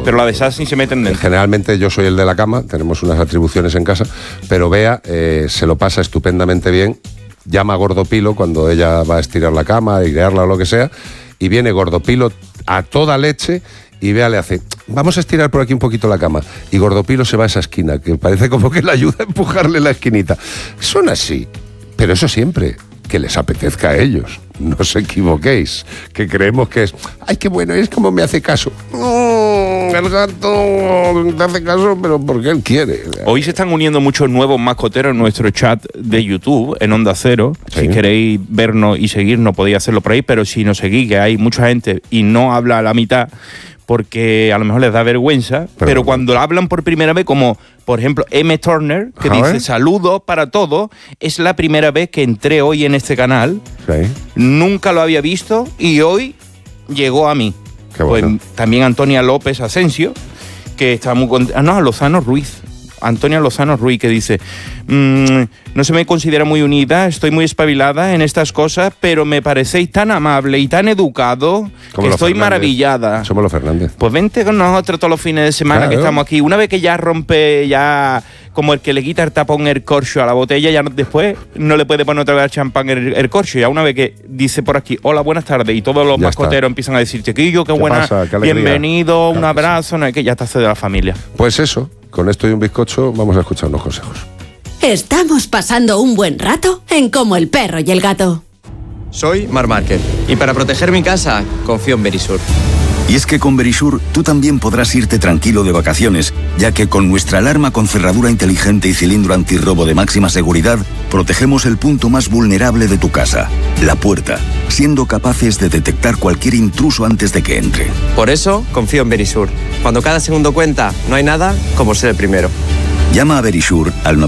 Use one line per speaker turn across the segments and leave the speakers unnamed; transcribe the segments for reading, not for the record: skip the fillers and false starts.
Pero la de Sassy se meten dentro.
Generalmente yo soy el de la cama, tenemos unas atribuciones en casa, pero Bea se lo pasa estupendamente bien. Llama a Gordopilo cuando ella va a estirar la cama, a airearla o lo que sea, y viene Gordopilo a toda leche y Bea le hace, vamos a estirar por aquí un poquito la cama, y Gordopilo se va a esa esquina, que parece como que le ayuda a empujarle la esquinita. Son así, pero eso siempre, que les apetezca a ellos. No os equivoquéis, que creemos que es, ay, qué bueno, es como me hace caso. El gato te hace caso, pero porque él quiere.
Hoy se están uniendo muchos nuevos mascoteros en nuestro chat de YouTube, en Onda Cero. Sí. Si queréis vernos y seguirnos, podéis hacerlo por ahí, pero si nos seguís, que hay mucha gente y no habla a la mitad, porque a lo mejor les da vergüenza, pero cuando hablan por primera vez, como por ejemplo M. Turner, que dice saludos para todos, es la primera vez que entré hoy en este canal, nunca lo había visto y hoy llegó a mí.
Qué bueno.
Pues también Antonia López Asensio, que está muy contenta. Lozano Ruiz. Antonia Lozano Ruiz, que dice, no se me considera muy unida, estoy muy espabilada en estas cosas, pero me parecéis tan amable y tan educado que estoy maravillada.
Somos los Fernández.
Pues vente con nosotros todos los fines de semana que estamos aquí. Una vez que ya rompe, ya como el que le quita el tapón el corcho a la botella, ya después no le puede poner otra vez champán el corcho. Ya una vez que dice por aquí, hola, buenas tardes, y todos los mascoteros empiezan a decir, chiquillo, qué buena, bienvenido, un abrazo, no es que ya está de la familia.
Pues eso. Con esto y un bizcocho vamos a escuchar unos consejos.
Estamos pasando un buen rato en Como el perro y el gato.
Soy Marc Márquez y para proteger mi casa confío en Verisur.
Y es que con Verisur tú también podrás irte tranquilo de vacaciones, ya que con nuestra alarma con cerradura inteligente y cilindro antirrobo de máxima seguridad, protegemos el punto más vulnerable de tu casa, la puerta, siendo capaces de detectar cualquier intruso antes de que entre.
Por eso confío en Verisur. Cuando cada segundo cuenta, no hay nada como ser el primero.
Llama a Verisur al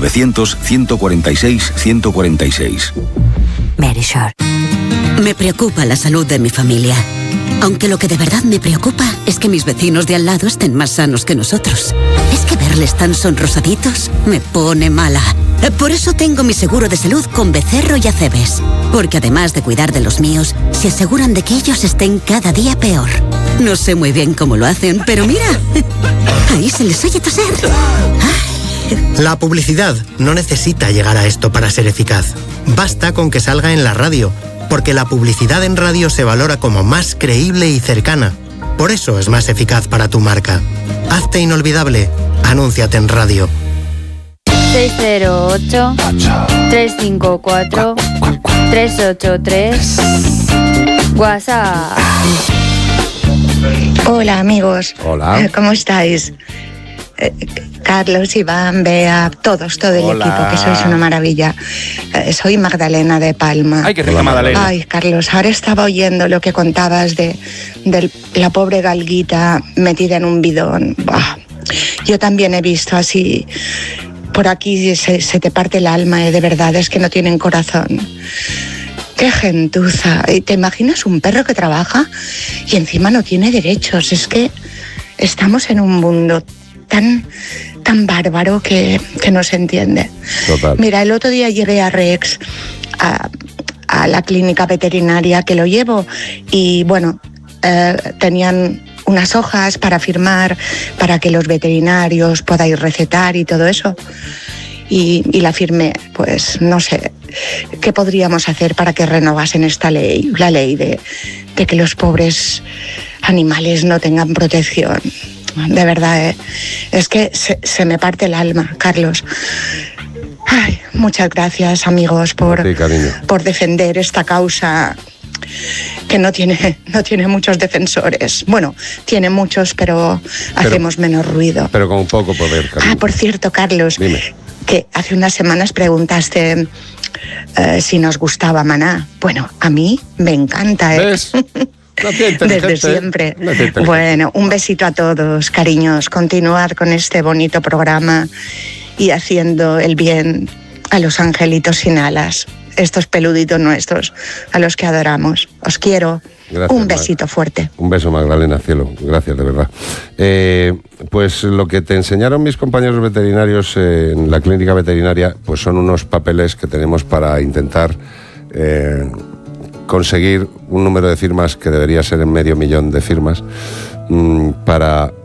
900-146-146.
Verisur. Me preocupa la salud de mi familia. Aunque lo que de verdad me preocupa es que mis vecinos de al lado estén más sanos que nosotros. Es que verles tan sonrosaditos me pone mala. Por eso tengo mi seguro de salud con Becerro y Acebes. Porque además de cuidar de los míos, se aseguran de que ellos estén cada día peor. No sé muy bien cómo lo hacen, pero mira, ahí se les oye toser.
La publicidad no necesita llegar a esto para ser eficaz. Basta con que salga en la radio, porque la publicidad en radio se valora como más creíble y cercana. Por eso es más eficaz para tu marca. Hazte inolvidable. Anúnciate en radio.
608-354-383 WhatsApp.
Hola amigos.
Hola.
¿Cómo estáis? Carlos, Iván, Bea, todo el equipo, que sois una maravilla. Soy Magdalena de Palma.
Ay, qué rica Magdalena.
Ay, Carlos, ahora estaba oyendo lo que contabas de la pobre galguita metida en un bidón. Bah. Yo también he visto así, por aquí se te parte el alma, de verdad, es que no tienen corazón. ¡Qué gentuza! ¿Te imaginas un perro que trabaja y encima no tiene derechos? Es que estamos en un mundo tan bárbaro que no se entiende.
Total.
Mira, el otro día llegué a Rex, a la clínica veterinaria que lo llevo, y bueno, tenían unas hojas para firmar, para que los veterinarios podáis recetar y todo eso. Y la firmé. Pues no sé qué podríamos hacer para que renovasen esta ley, la ley de que los pobres animales no tengan protección. De verdad, es que se me parte el alma, Carlos. Ay, muchas gracias, amigos, por defender esta causa que no tiene muchos defensores. Bueno, tiene muchos, pero hacemos menos ruido.
Pero con poco poder, Carlos.
Por cierto, Carlos,
dime,
que hace unas semanas preguntaste si nos gustaba Maná. Bueno, a mí me encanta,
¿Ves?
Desde siempre. Bueno, un besito a todos, cariños. Continuad con este bonito programa y haciendo el bien a los angelitos sin alas, estos peluditos nuestros, a los que adoramos. Os quiero. Gracias, un besito fuerte.
Un beso, Magdalena, cielo. Gracias, de verdad. Pues lo que te enseñaron mis compañeros veterinarios en la clínica veterinaria, pues son unos papeles que tenemos para intentar conseguir un número de firmas que debería ser en 500.000 de firmas, para